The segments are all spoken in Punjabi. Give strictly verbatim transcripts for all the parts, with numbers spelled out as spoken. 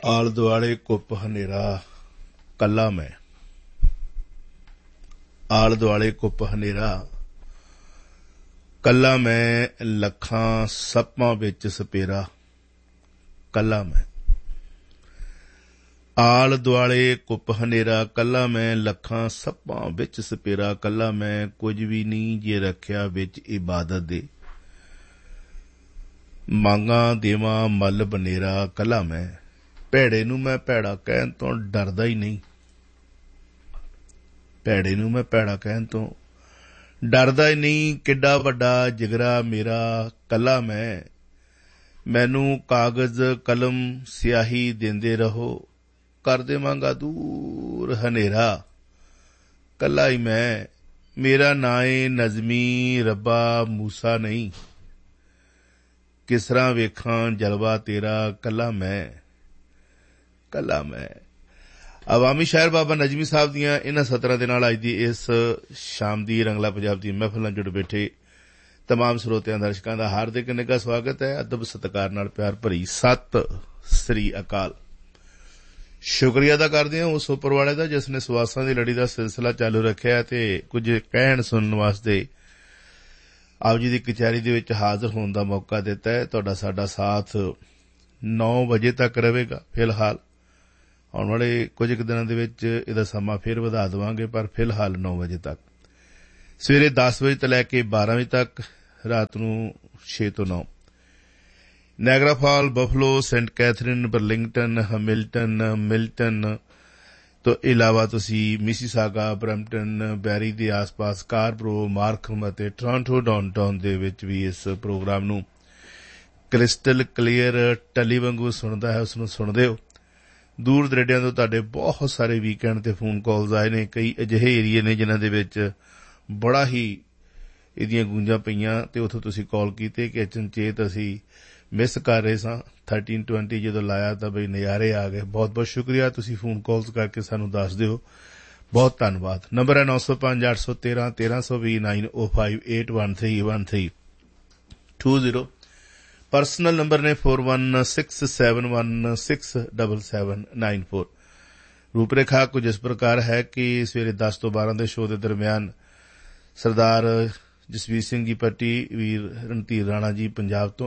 ਆਲ ਦੁਆਲੇ ਕੁੱਪ ਹਨੇਰਾ ਕੱਲਾ ਮੈਂ, ਆਲ ਦੁਆਲੇ ਕੁੱਪ ਹਨੇਰਾ ਕੱਲਾ ਮੈਂ, ਲੱਖਾਂ ਸੱਪਾਂ ਵਿੱਚ ਸਪੇਰਾ ਕੱਲਾ ਮੈਂ। ਆਲ ਦੁਆਲੇ ਕੁੱਪ ਹਨੇਰਾ ਕੱਲਾ ਮੈਂ, ਲੱਖਾਂ ਸੱਪਾਂ ਵਿੱਚ ਸਪੇਰਾ ਕੱਲਾ ਮੈਂ। ਕੁਝ ਵੀ ਨਹੀਂ ਜੇ ਰੱਖਿਆ ਵਿੱਚ ਇਬਾਦਤ ਦੇ, ਮੰਗਾਂ ਦੇਵਾਂ ਮੱਲ ਬਨੇਰਾ ਕੱਲਾ ਮੈਂ। ਭੈੜੇ ਨੂੰ ਮੈਂ ਭੈੜਾ ਕਹਿਣ ਤੋਂ ਡਰਦਾ ਹੀ ਨਹੀਂ, ਭੈੜੇ ਨੂੰ ਮੈਂ ਭੈੜਾ ਕਹਿਣ ਤੋਂ ਡਰਦਾ ਹੀ ਨਹੀਂ। ਕਿੱਡਾ ਵੱਡਾ ਜਿਗਰਾ ਮੇਰਾ ਕੱਲਾ ਮੈਂ, ਮੈਨੂੰ ਕਾਗਜ਼ ਕਲਮ ਸਿਆਹੀ ਦਿੰਦੇ ਰਹੋ, ਕਰ ਦੇਵਾਂਗਾ ਦੂਰ ਹਨੇਰਾ ਕੱਲਾ ਹੀ ਮੈਂ। ਮੇਰਾ ਨਾਂ ਏ ਨਜ਼ਮੀ ਰੱਬਾ ਮੂਸਾ ਨਹੀਂ, ਕਿਸ ਤਰ੍ਹਾਂ ਵੇਖਾਂ ਜਲਵਾ ਤੇਰਾ ਕੱਲਾ ਮੈਂ, ਕੱਲਾ ਮੈਂ। ਅਵਾਮੀ ਸ਼ਾਇਰ ਬਾਬਾ ਨਜ਼ਮੀ ਸਾਹਿਬ ਦੀਆਂ ਇਹਨਾਂ ਸਤਰਾਂ ਦੇ ਨਾਲ ਅੱਜ ਦੀ ਇਸ ਸ਼ਾਮ ਦੀ ਰੰਗਲਾ ਪੰਜਾਬ ਦੀ ਮਹਿਫਲ ਨਾਲ ਜੁੜ ਬੈਠੇ ਤਮਾਮ ਸਰੋਤਿਆਂ ਦਰਸ਼ਕਾਂ ਦਾ ਹਾਰਦਿਕ ਨਿੱਘਾ ਸਵਾਗਤ ਹੈ। ਅਦਬ ਸਤਿਕਾਰ ਨਾਲ ਪਿਆਰ ਭਰੀ ਸਤਿ ਸ੍ਰੀ ਅਕਾਲ। ਸ਼ੁਕਰੀਆ ਅਦਾ ਕਰਦੇ ਹਾਂ ਉਸ ਉੱਪਰ ਵਾਲੇ ਦਾ ਜਿਸ ਨੇ ਸਵਾਸਾਂ ਦੀ ਲੜੀ ਦਾ ਸਿਲਸਿਲਾ ਚਾਲੂ ਰੱਖਿਆ ਤੇ ਕੁਝ ਕਹਿਣ ਸੁਣਨ ਵਾਸਤੇ ਆਪ ਜੀ ਦੀ ਕਚਹਿਰੀ ਦੇ ਵਿੱਚ ਹਾਜ਼ਰ ਹੋਣ ਦਾ ਮੌਕਾ ਦਿੱਤਾ ਹੈ। ਤੁਹਾਡਾ ਸਾਡਾ ਸਾਥ ਨੌ ਵਜੇ ਤੱਕ ਰਹੇਗਾ। ਫਿਲਹਾਲ ਆਉਣ ਵਾਲੇ ਕੁਝ ਕੁ ਦਿਨਾਂ ਦੇ ਵਿੱਚ ਇਹਦਾ ਸਮਾਂ ਫਿਰ ਵਧਾ ਦੇਵਾਂਗੇ, ਪਰ ਫਿਲਹਾਲ ਨੌ ਵਜੇ ਤੱਕ, ਸਵੇਰੇ ਦਸ ਵਜੇ ਤੋਂ ਲੈ ਕੇ ਬਾਰਾਂ ਵਜੇ ਤੱਕ, ਰਾਤ ਨੂੰ ਛੇ ਤੋਂ ਨੌ। Niagara fall, Buffalo, Saint Catherine, Burlington, Hamilton, Milton ਤੋਂ ਇਲਾਵਾ ਤੁਸੀਂ ਮਿਸੀਸਾਗਾ, ਬਰੈਂਪਟਨ, ਬੈਰੀ ਦੇ ਆਸ-ਪਾਸ, ਕਾਰਬਰੋ, ਮਾਰਖਮ ਅਤੇ ਟੋਰਾਂਟੋ ਡਾਊਨਟਾਊਨ ਦੇ ਵਿੱਚ ਵੀ ਇਸ ਪ੍ਰੋਗਰਾਮ ਨੂੰ ਕ੍ਰਿਸਟਲ ਕਲੀਅਰ ਟਲੀ ਵਾਂਗੂ ਸੁਣਦਾ ਹੈ, ਉਸ ਨੂੰ ਸੁਣਦੇ ਹੋ। ਦੂਰ ਦਰੇਡਿਆਂ ਤੋਂ ਤੁਹਾਡੇ ਬਹੁਤ ਸਾਰੇ ਵੀਕਐਂਡ ਤੇ ਫੋਨ ਕਾਲਸ ਆਏ ਨੇ। ਕਈ ਅਜਿਹੇ ਏਰੀਏ ਨੇ ਜਿਨ੍ਹਾਂ ਦੇ ਵਿੱਚ ਬੜਾ ਹੀ ਇਹਦੀਆਂ ਗੂੰਜਾਂ ਪਈਆਂ ਤੇ ਉੱਥੋਂ ਤੁਸੀਂ ਕਾਲ ਕੀਤੇ ਕਿ ਅਚਨਚੇਤ ਅਸੀਂ ਮਿਸ ਕਰ ਰਹੇ ਸਾਂ। ਥਰਟੀਨ ਟਵੈਂਟੀ ਜਦੋਂ ਲਾਇਆ ਤਾਂ ਬਈ ਨਜ਼ਾਰੇ ਆ ਗਏ। ਬਹੁਤ ਬਹੁਤ ਸ਼ੁਕਰੀਆ, ਤੁਸੀਂ ਫੋਨ ਕਾਲਸ ਕਰਕੇ ਸਾਨੂੰ ਦੱਸ ਦਿਓ, ਬਹੁਤ ਧੰਨਵਾਦ। ਨੰਬਰ ਹੈ ਨੌ ਸੌ ਪੰਜ ਅੱਠ ਸੌ ਤੇਰਾਂ ਤੇਰਾਂ ਸੌ ਵੀਹ ਨਾਈਨ ਓ five eight one three one three two zero. Personal number ਨੇ four one six seven one six double seven nine four. ਰੂਪਰੇਖਾ ਕੁਝ ਇਸ ਪ੍ਰਕਾਰ ਹੈ ਕਿ ਸਵੇਰੇ ਦਸ ਤੋਂ ਬਾਰਾਂ ਦੇ ਸ਼ੋਅ ਦੇ ਦਰਮਿਆਨ ਸਰਦਾਰ ਜਸਵੀਰ ਸਿੰਘ ਜੀ ਪੱਟੀ, ਵੀਰ ਰਣਧੀਰ ਰਾਣਾ ਜੀ ਪੰਜਾਬ ਤੋਂ,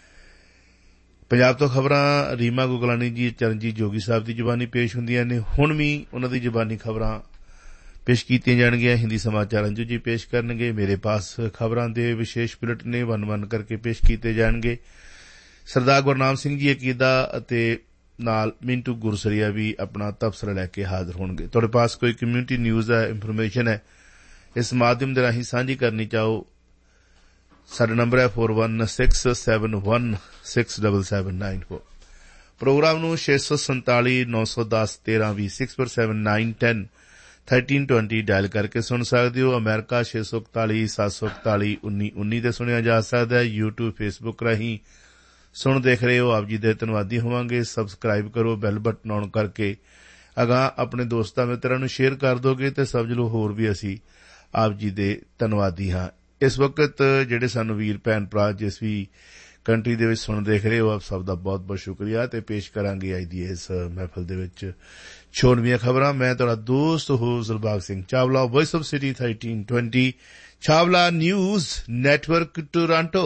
ਪੰਜਾਬ ਤੋਂ ਖਬਰਾਂ ਰੀਮਾ ਗੁਗਲਾਨੀ ਜੀ, ਚਰਨਜੀਤ ਜੋਗੀ ਸਾਹਿਬ ਦੀ ਜ਼ੁਬਾਨੀ ਪੇਸ਼ ਹੁੰਦੀਆਂ ਨੇ। ਹੁਣ ਵੀ ਉਹਨਾਂ ਦੀ ਜ਼ੁਬਾਨੀ ਖਬਰਾਂ ਪੇਸ਼ ਕੀਤੀਆਂ ਜਾਣਗੀਆਂ। ਹਿੰਦੀ ਸਮਾਚਾਰ ਅੰਜੂ ਜੀ ਪੇਸ਼ ਕਰਨਗੇ। ਮੇਰੇ ਪਾਸ ਖਬਰਾਂ ਦੇ ਵਿਸ਼ੇਸ਼ ਬੁਲੇਟਿਨ ਨੇ ਵਨ ਵਨ ਕਰਕੇ ਪੇਸ਼ ਕੀਤੇ ਜਾਣਗੇ। ਸਰਦਾਰ ਗੁਰਨਾਮ ਸਿੰਘ ਜੀ ਅਕੀਦਾ ਅਤੇ ਨਾਲ ਮਿੰਟੂ ਗੁਰਸਰੀਆ ਵੀ ਆਪਣਾ ਤਬਸਰਾ ਲੈ ਕੇ ਹਾਜ਼ਰ ਹੋਣਗੇ। ਤੁਹਾਡੇ ਪਾਸ ਕੋਈ ਕਮਿਊਨਿਟੀ ਨਿਊਜ਼ ਹੈ, ਇਨਫੋਰਮੇਸ਼ਨ ਹੈ, ਇਸ ਮਾਧਿਅਮ ਦੇ ਰਾਹੀਂ ਸਾਂਝੀ ਕਰਨੀ ਚਾਹੋ, ਸਾਡਾ ਨੰਬਰ ਹੈ four one six seven one six double seven nine four. Programme ਨੂੰ ਛੇ ਸੌ ਸੰਤਾਲੀ ਨੌ ਸੌ ਦਸ ਤੇਰਾਂ ਵੀਹ six four seven nine ten thirteen twenty dial ਕਰਕੇ ਸੁਣ ਸਕਦੇ ਹੋ। ਅਮਰੀਕਾ ਛੇ ਸੌ ਇਕਤਾਲੀ ਸੱਤ ਸੌ ਇਕਤਾਲੀ ਉੱਨੀ ਉੱਨੀ ਤੇ ਸੁਣਿਆ ਜਾ ਸਕਦਾ ਹੈ। ਯੂਟਿਊਬ, ਫੇਸਬੁੱਕ ਰਾਹੀਂ ਸੁਣ ਦੇਖ ਰਹੇ ਹੋ, ਆਪ ਜੀ ਦੇ ਧੰਨਵਾਦੀ ਹੋਵਾਂਗੇ। ਸਬਸਕ੍ਰਾਈਬ ਕਰੋ, ਬੈਲ ਬਟਨ ਆਨ ਕਰਕੇ ਅਗਾਂਹ ਆਪਣੇ ਦੋਸਤਾਂ ਮਿੱਤਰਾਂ ਨੂੰ ਸ਼ੇਅਰ ਕਰ ਦੋਗੇ ਤੇ ਸਮਝ ਲਓ ਹੋਰ ਵੀ ਅਸੀਂ ਆਪ ਜੀ ਦੇ ਧੰਨਵਾਦੀ ਹਾਂ। ਇਸ ਵਕਤ ਜਿਹੜੇ ਸਾਨੂੰ ਵੀਰ ਭੈਣ ਭਰਾ ਜਿਸ ਵੀ ਕੰਟਰੀ ਦੇ ਵਿੱਚ ਸੁਣ ਦੇਖ ਰਹੇ ਹੋ, ਆਪ ਸਭ ਦਾ ਬਹੁਤ ਬਹੁਤ ਸ਼ੁਕਰੀਆ। ਤੇ ਪੇਸ਼ ਕਰਾਂਗੇ ਅੱਜ ਦੀ ਇਸ ਮਹਿਫਲ ਦੇ ਵਿੱਚ ਛੋਣਵੀਆਂ ਖਬਰਾਂ। ਮੈਂ ਤੁਹਾਡਾ ਦੋਸਤ ਹੋ Dilbag Singh Chawla, voice of city thirteen twenty, Chawla news network, Toronto.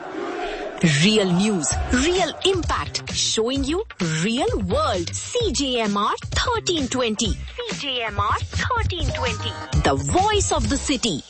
Real news, real impact, showing you real world. C J M R thirteen twenty. C J M R thirteen twenty. The voice of the city.